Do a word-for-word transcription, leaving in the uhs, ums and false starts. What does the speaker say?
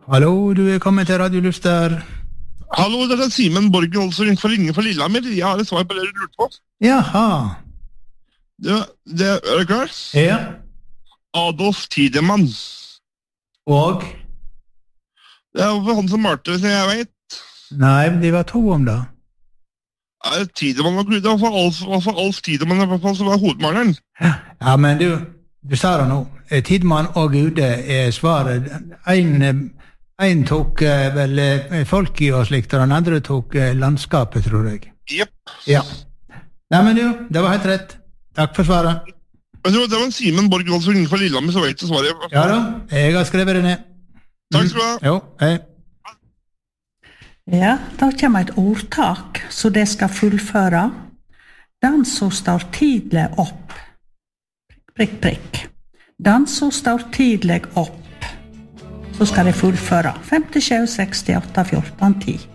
Hallo, du er kommet til Radio Luster. Hallo, det er Simen Borgen Olsen for Ringe for Lillehammer. Jeg har et svar på det du lurte på. Jaha. Det, det er det klar? Ja. Adolf Tidemann. Og? Det er jo han som malte, som jeg vet. Nei, de var to om det. Ja, Tidemann var det var for Alf, var for Alf Tidemann i hvert fall, som var hovedmaleren. Ja, men du, du sa det nå. Tidemann og Gude er svaret. En, en tok uh, vel uh, folk i og slikt, og den andre tok uh, landskapet, tror jeg. Jepp. Ja. Nei, men du, det var helt rett. Takk for svaret. Det var en Simen Borg Olsen for Lillehammer, så vet du svaret. Ja da, jeg har skrevet det ned. Takk skal du ha. Jo, hei. Ja, da kommer et ordtak, så det skal fullføre. Den som står tidlig opp. Prikk, prikk. Den som står tidlig opp. Så skal det fullføre. femtisju, sekstiåtte, fjorten, ti.